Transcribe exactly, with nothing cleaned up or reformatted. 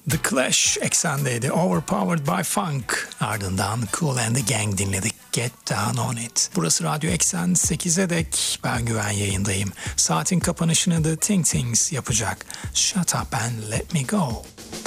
The Clash eksendeydi. Overpowered by Funk. Ardından Kool and the Gang dinledik. Get Down On It. Burası Radyo Eksen, sekize dek ben Güven yayındayım. Saatin kapanışını The Ting Tings yapacak. Shut Up and Let Me Go.